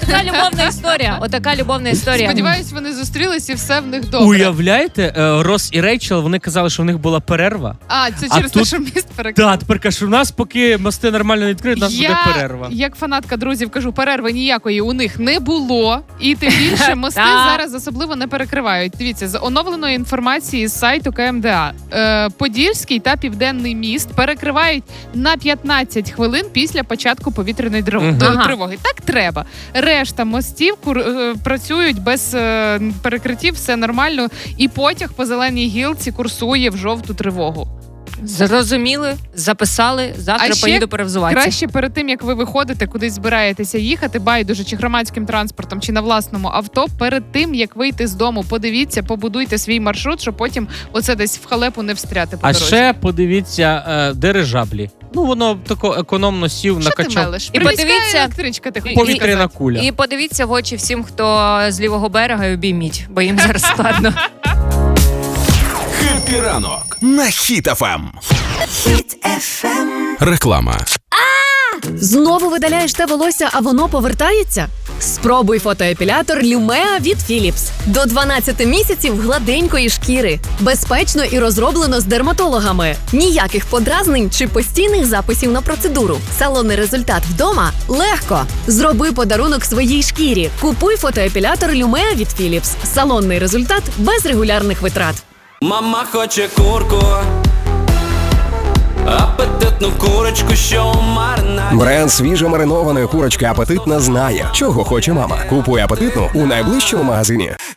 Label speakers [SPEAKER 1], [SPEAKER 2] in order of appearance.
[SPEAKER 1] Отака любовна історія. Отака любовна історія.
[SPEAKER 2] Сподіваюсь, вони зустрілись і все в них добре.
[SPEAKER 3] Уявляєте, Рос і Рейчел, вони казали, що в них була перерва.
[SPEAKER 2] Це через те, що міст перекрив.
[SPEAKER 3] Так, тепер кажуть, у нас, поки мости нормально не відкриють, у нас буде перерва.
[SPEAKER 2] Я, як фанатка друзів, кажу, перерви ніякої у них не було. І тим більше мости зараз особливо не перекривають. Дивіться, з оновленої інформації з сайту КМДА. Подільський та Південний міст перекривають на 15 хвилин після початку повітряної тривоги. Так треба. Решта мостів працюють без перекриттів, все нормально. І потяг по Зеленій гілці курсує в жовту тривогу.
[SPEAKER 1] Зрозуміли, записали, завтра поїду перевзуватися.
[SPEAKER 2] Краще перед тим, як ви виходите, кудись збираєтеся їхати, байдуже, чи громадським транспортом, чи на власному авто, перед тим, як вийти з дому, подивіться, побудуйте свій маршрут, щоб потім оце десь в халепу не встряти по дорозі.
[SPEAKER 3] А ще подивіться дирижаблі. Ну, воно тако економно сів на качок.
[SPEAKER 2] Що ти мелиш?
[SPEAKER 1] І подивіться,
[SPEAKER 2] електричка, ти
[SPEAKER 3] повітряна куля.
[SPEAKER 1] І подивіться в очі всім, хто з лівого берега, і обійміть, бо їм зараз складно.
[SPEAKER 4] Хеппі ранок на Хіт FM. Реклама.
[SPEAKER 5] Знову видаляєш те волосся, а воно повертається? Спробуй фотоепілятор Lumea від Philips. До 12 місяців гладенької шкіри. Безпечно і розроблено з дерматологами. Ніяких подразнень чи постійних записів на процедуру. Салонний результат вдома – легко. Зроби подарунок своїй шкірі. Купуй фотоепілятор Lumea від Philips. Салонний результат без регулярних витрат.
[SPEAKER 6] Мама хоче курку, апетитну курочку, що у маринаді.
[SPEAKER 7] Бренд свіжомаринованої курочки «Апетитна» знає, чого хоче мама. Купуй апетитну у найближчому магазині.